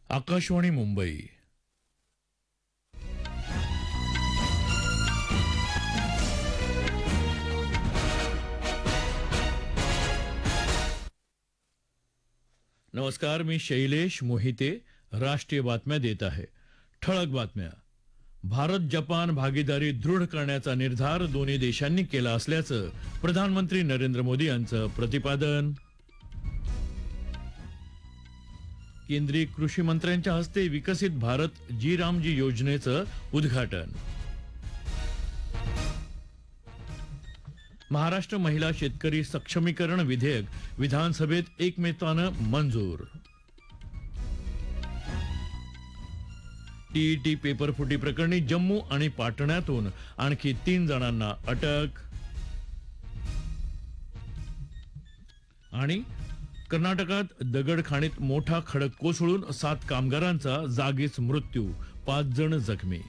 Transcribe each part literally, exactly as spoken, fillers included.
आकाशवाणी मुंबई. नमस्कार, मी शैलेश मोहिते. राष्ट्रीय बातम्या देत आहे. ठळक बातम्या. भारत जपान भागीदारी दृढ करण्याचा निर्धार दोन्ही देशांनी केला असल्याचं प्रधानमंत्री नरेंद्र मोदी यांचं प्रतिपादन. केंद्रीय कृषी मंत्र्यांच्या हस्ते विकसित भारत जी रामजी योजनेचं उद्घाटन. महाराष्ट्र महिला शेतकरी सक्षमीकरण विधेयक विधानसभेत एकमतानं मंजूर. टीईटी पेपर फुटी प्रकरणी जम्मू आणि पाटण्यातून आणखी तीन जणांना अटक. आणि कर्नाटकात दगडखाणीत मोठा खडक कोसळून सात कामगारांचा जागीच मृत्यू, पाच जण जखमी.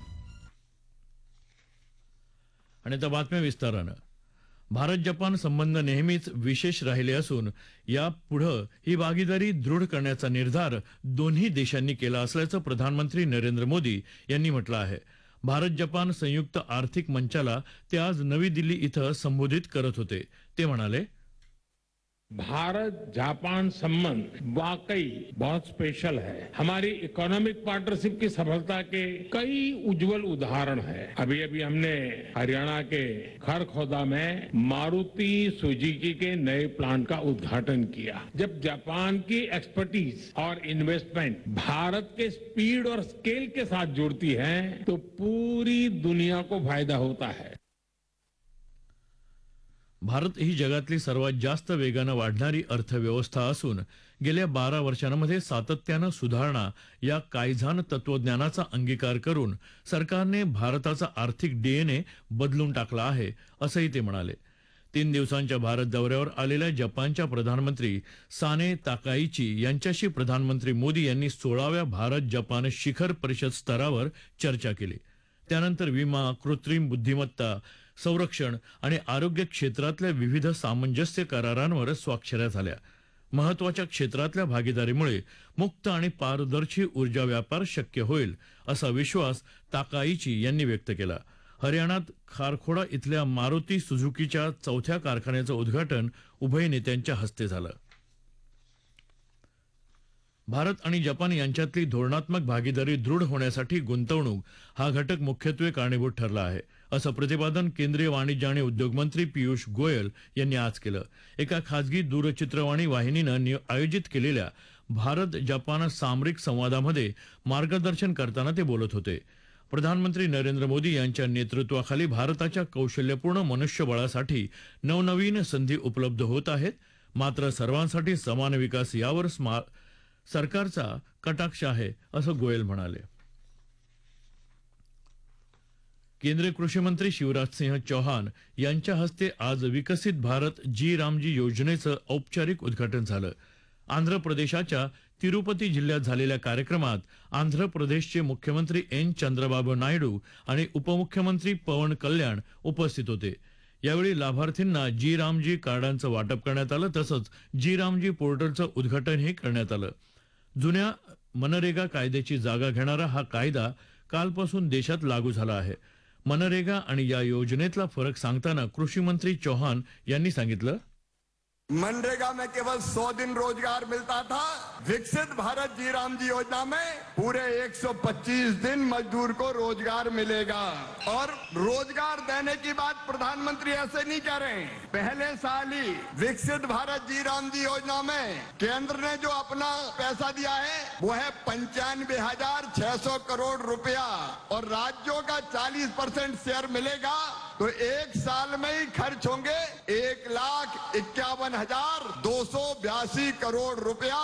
आणि आता बातम्या विस्तारानं. भारत जपान संबंध नेहमीच विशेष राहिले असून यापुढं ही भागीदारी दृढ करण्याचा निर्धार दोन्ही देशांनी केला असल्याचं प्रधानमंत्री नरेंद्र मोदी यांनी म्हटलं आहे. भारत जपान संयुक्त आर्थिक मंचाला ते आज नवी दिल्ली इथं संबोधित करत होते. ते म्हणाले, भारत जापान संबंध वाकई बहुत स्पेशल है. हमारी इकोनॉमिक पार्टनरशिप की सफलता के कई उज्जवल उदाहरण हैं. अभी अभी हमने हरियाणा के खरखोदा में मारुति सुजुकी के नए प्लांट का उद्घाटन किया. जब जापान की एक्सपर्टीज और इन्वेस्टमेंट भारत के स्पीड और स्केल के साथ जुड़ती है तो पूरी दुनिया को फायदा होता है. भारत ही जगातली सर्वात जास्त वेगानं वाढणारी अर्थव्यवस्था असून गेल्या बारा वर्षांमध्ये सातत्यानं सुधारणा या कायझान तत्वज्ञानाचा अंगीकार करून सरकारने भारताचा आर्थिक डीएनए बदलून टाकला आहे, असंही ते म्हणाले. तीन दिवसांच्या भारत दौऱ्यावर आलेल्या जपानच्या प्रधानमंत्री साने ताकाईची यांच्याशी प्रधानमंत्री मोदी यांनी सोळाव्या भारत जपान शिखर परिषद स्तरावर चर्चा केली. त्यानंतर विमा, कृत्रिम बुद्धिमत्ता, संरक्षण आणि आरोग्य क्षेत्रातल्या विविध सामंजस्य करारांवर स्वाक्षऱ्या झाल्या. महत्वाच्या क्षेत्रातल्या भागीदारीमुळे मुक्त आणि पारदर्शी ऊर्जा व्यापार शक्य होईल, असा विश्वास ताकाईची यांनी व्यक्त केला. हरियाणात खारखोडा इथल्या मारुती सुझुकीच्या चौथ्या कारखान्याचं उद्घाटन उभय नेत्यांच्या हस्ते झालं. भारत आणि जपान यांच्यातली धोरणात्मक भागीदारी दृढ होण्यासाठी गुंतवणूक हा घटक मुख्यत्वे कारणीभूत ठरला आहे, असं प्रतिपादन केंद्रीय वाणिज्य आणि उद्योग मंत्री पियुष गोयल यांनी आज केलं. एका खासगी दूरचित्रवाणी वाहिनीनं आयोजित केलेल्या भारत जपान सामरिक संवादामध्ये मार्गदर्शन करताना ते बोलत होते. प्रधानमंत्री नरेंद्र मोदी यांच्या नेतृत्वाखाली भारताच्या कौशल्यपूर्ण मनुष्यबळासाठी नवनवीन संधी उपलब्ध होत आहेत. मात्र सर्वांसाठी समान विकास यावर सरकारचा कटाक्ष आहे, असं गोयल म्हणाले. केंद्रीय कृषी मंत्री शिवराज सिंह चौहान यांच्या हस्ते आज विकसित भारत जी रामजी योजनेचं औपचारिक उद्घाटन झालं. आंध्र प्रदेशाच्या तिरुपती जिल्ह्यात झालेल्या कार्यक्रमात आंध्र प्रदेशचे मुख्यमंत्री एन चंद्रबाबू नायडू आणि उपमुख्यमंत्री पवन कल्याण उपस्थित होते. यावेळी लाभार्थींना जी रामजी कार्डांचं वाटप करण्यात आलं. तसंच जी रामजी पोर्टलचं उद्घाटनही करण्यात आलं. जुन्या मनरेगा कायद्याची जागा घेणारा हा कायदा कालपासून देशात लागू झाला आहे. मनरेगा आणि या योजनेतला फरक सांगताना कृषी मंत्री चौहान यांनी सांगितलं, मनरेगा में केवल सौ दिन रोजगार मिलता था. विकसित भारत जी रामजी योजना में पूरे एक सौ पच्चीस दिन मजदूर को रोजगार मिलेगा. और रोजगार देने की बात प्रधानमंत्री ऐसे नहीं कह रहे हैं. पहले साल ही विकसित भारत जी रामजी योजना में केंद्र ने जो अपना पैसा दिया है वो है पंचानवे हजार छह सौ करोड़ रुपया और राज्यों का चालीस परसेंट शेयर मिलेगा. तो एक साल में ही खर्च होंगे एक लाख इक्यावन हजार दो सौ बयासी करोड़ रुपया.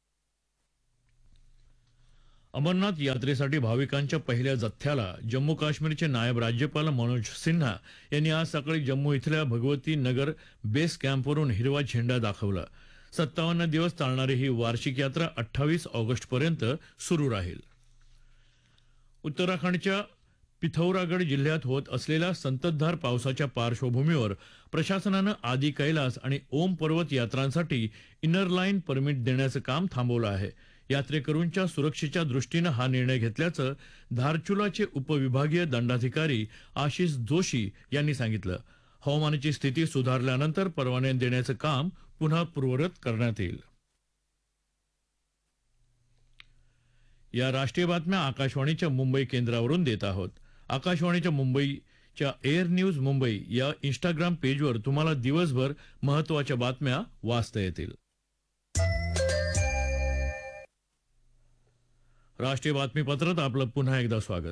अमरनाथ यात्रेसाठी भाविकांच्या पहिल्या जथ्याला जम्मू काश्मीरचे नायब राज्यपाल मनोज सिन्हा यांनी आज सकाळी जम्मू इथल्या भगवती नगर बेस कॅम्पवरून हिरवा झेंडा दाखवला. सत्तावन्न दिवस चालणारी ही वार्षिक यात्रा अठ्ठावीस ऑगस्टपर्यंत सुरू राहील. उत्तराखंडच्या पिथौरागड जिल्ह्यात होत असलेल्या संततधार पावसाच्या पार्श्वभूमीवर प्रशासनानं आदी कैलास आणि ओम पर्वत यात्रांसाठी इनर लाईन परमिट देण्याचं काम थांबवलं आहे. यात्रेकरूंच्या सुरक्षेच्या दृष्टीनं हा निर्णय घेतल्याचं धारचुलाचे उपविभागीय दंडाधिकारी आशिष जोशी यांनी सांगितलं. हवामानाची स्थिती सुधारल्यानंतर परवाने देण्याचं काम पुन्हा पूर्ववत करण्यात येईल. या राष्ट्रीय बातम्या आकाशवाणीच्या मुंबई केंद्रावरून देत आहोत. आकाशवाणीच्या मुंबईच्या एअर न्यूज मुंबई या इंस्टाग्राम पेजवर तुम्हाला दिवसभर महत्त्वाच्या बातम्या वाचता येतील. राष्ट्रीय बातमीपत्रात आपलं पुन्हा एकदा स्वागत.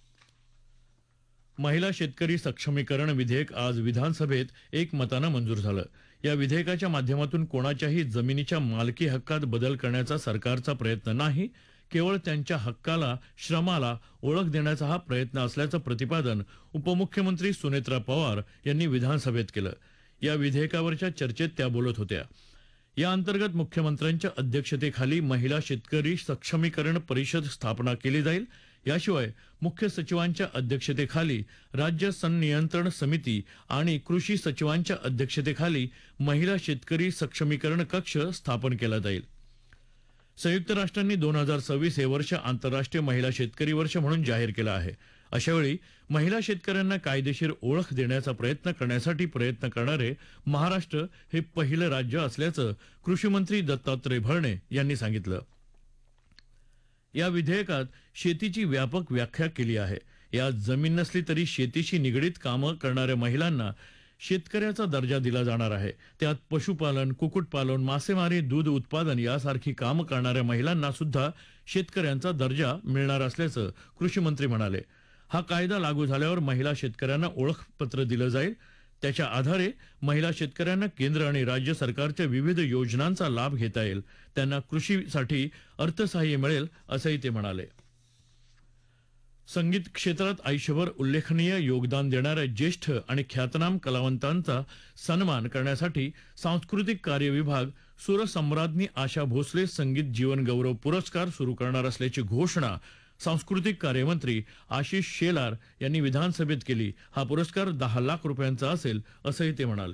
महिला शेतकरी सक्षमीकरण विधेयक आज विधानसभेत एकमतानं मंजूर झालं. या विधेयकाच्या माध्यमातून कोणाच्याही जमिनीच्या मालकी हक्कात बदल करण्याचा सरकारचा प्रयत्न नाही, केवळ त्यांच्या हक्काला, श्रमाला ओळख देण्याचा हा प्रयत्न असल्याचं प्रतिपादन उपमुख्यमंत्री सुनेत्रा पवार यांनी विधानसभेत केलं. या विधेयकावरच्या चर्चेत त्या बोलत होत्या. या अंतर्गत मुख्यमंत्र्यांच्या अध्यक्षतेखाली महिला शेतकरी सक्षमीकरण परिषद स्थापना केली जाईल. याशिवाय मुख्य सचिवांच्या अध्यक्षतेखाली राज्य संनियंत्रण समिती आणि कृषी सचिवांच्या अध्यक्षतेखाली महिला शेतकरी सक्षमीकरण कक्ष स्थापन केला जाईल. संयुक्त राष्ट्रांनी दोन हजार सव्वीस हे वर्ष आंतरराष्ट्रीय महिला शेतकरी वर्ष म्हणून जाहीर केलं आहे. अशावेळी महिला शेतकऱ्यांना कायदेशीर ओळख देण्याचा प्रयत्न करण्यासाठी प्रयत्न करणारे महाराष्ट्र हे पहिलं राज्य असल्याचं कृषी मंत्री दत्तात्रय भरणे यांनी सांगितलं. या विधेयकात शेतीची व्यापक व्याख्या केली आहे. यात जमीन नसली तरी शेतीशी निगडीत कामं करणाऱ्या महिलांना शेतकऱ्याचा दर्जा दिला जाणार आहे. त्यात पशुपालन, कुक्कुटपालन, मासेमारी, दूध उत्पादन यासारखी कामं करणाऱ्या महिलांना सुद्धा शेतकऱ्यांचा दर्जा मिळणार असल्याचं कृषी मंत्री म्हणाले. हा कायदा लागू झाल्यावर महिला शेतकऱ्यांना ओळखपत्र दिलं जाईल. त्याच्या आधारे महिला शेतकऱ्यांना केंद्र आणि राज्य सरकारच्या विविध योजनांचा लाभ घेता येईल. त्यांना कृषीसाठी अर्थसहाय्य मिळेल असंही ते म्हणाले. संगीत क्षेत्रात आयुष्यभर उल्लेखनीय योगदान देणाऱ्या ज्येष्ठ आणि ख्यातनाम कलावंतांचा सन्मान करण्यासाठी सांस्कृतिक कार्य विभाग सुरसम्राज्ञी आशा भोसले संगीत जीवन गौरव पुरस्कार सुरू करणार असल्याची घोषणा सांस्कृतिक कार्यमंत्री आशिष शेलार यांनी विधानसभेत केली. हा पुरस्कार दहा लाख रुपयांचा असेल असंही ते म्हणाले.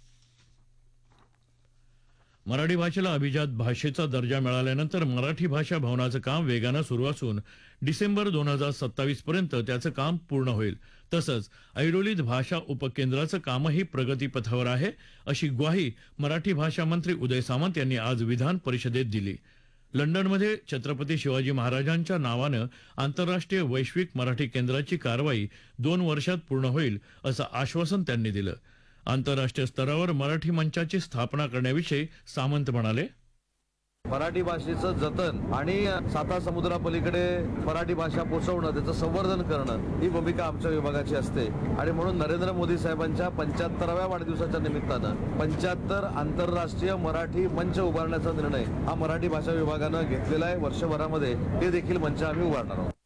मराठी भाषेला अभिजात भाषेचा दर्जा मिळाल्यानंतर मराठी भाषा भवनाचं काम वेगानं सुरू असून डिसेंबर दोन हजार सत्तावीस पर्यंत त्याचं काम पूर्ण होईल. तसंच ऐरोलीत भाषा उपकेंद्राचं कामही प्रगतीपथावर आहे, अशी ग्वाही मराठी भाषा मंत्री उदय सामंत यांनी आज विधान परिषदेत दिली. लंडनमध्ये छत्रपती शिवाजी महाराजांच्या नावानं आंतरराष्ट्रीय वैश्विक मराठी केंद्राची कारवाई दोन वर्षात पूर्ण होईल असं आश्वासन त्यांनी दिलं. आंतरराष्ट्रीय स्तरावर मराठी मंचाची स्थापना करण्याविषयी सामंत म्हणाले. मराठी भाषेचं जतन आणि साता समुद्रापलीकडे मराठी भाषा पोहोचवणं, त्याचं संवर्धन करणं ही भूमिका आमच्या विभागाची असते. आणि म्हणून नरेंद्र मोदी साहेबांच्या पंच्याहत्तराव्या वाढदिवसाच्या निमित्तानं पंच्याहत्तर आंतरराष्ट्रीय मराठी मंच उभारण्याचा निर्णय हा मराठी भाषा विभागानं घेतलेला आहे. वर्षभरामध्ये हे देखील मंच आम्ही उभारणार आहोत.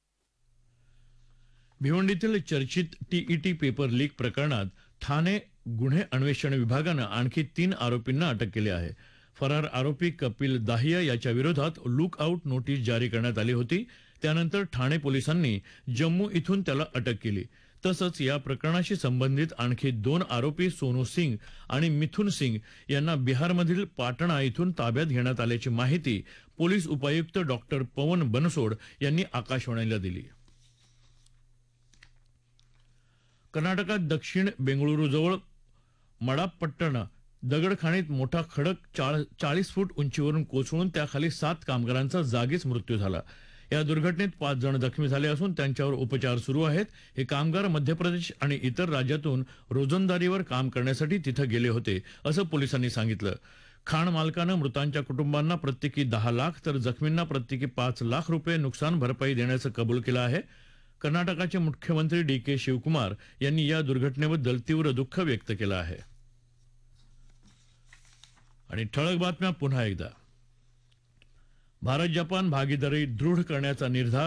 भिवंडीतील चर्चित टीईटी पेपर लीक प्रकरणात ठाणे गुन्हे अन्वेषण विभागानं आणखी तीन आरोपींना अटक केली आहे. फरार आरोपी कपिल दाहिया याच्या विरोधात लुक आउट नोटीस जारी करण्यात आली होती. त्यानंतर ठाणे पोलिसांनी जम्मू इथून त्याला अटक केली. तसंच या प्रकरणाशी संबंधित आणखी दोन आरोपी सोनू सिंग आणि मिथुन सिंग यांना बिहारमधील पाटणा इथून ताब्यात घेण्यात आल्याची माहिती पोलीस उपायुक्त डॉक्टर पवन बनसोड यांनी आकाशवाणीला दिली. कर्नाटकात दक्षिण बेंगळुरूजवळ मडापट्टण दगडखाणीत मोठा खडक चाळीस फूट उंचीवरून कोसळून त्याखाली सात कामगारांचा जागीच मृत्यू झाला. या दुर्घटनेत पाच जण जखमी झाले असून त्यांच्यावर उपचार सुरू आहेत. हे कामगार मध्य प्रदेश आणि इतर राज्यातून रोजंदारीवर काम करण्यासाठी तिथं गेले होते असं पोलिसांनी सांगितलं. खाण मालकानं मृतांच्या कुटुंबांना प्रत्येकी दहा लाख तर जखमींना प्रत्येकी पाच लाख रुपये नुकसान भरपाई देण्याचं कबूल केलं आहे. कर्नाटकाचे मुख्यमंत्री डी के शिवकुमार यांनी या दुर्घटनेबद्दल तीव्र दुःख व्यक्त केलं आहे. आणि ठळक बातम्या पुन्हा एकदा. भारत जपान भागीदारी दृढ करण्याचा निर्धार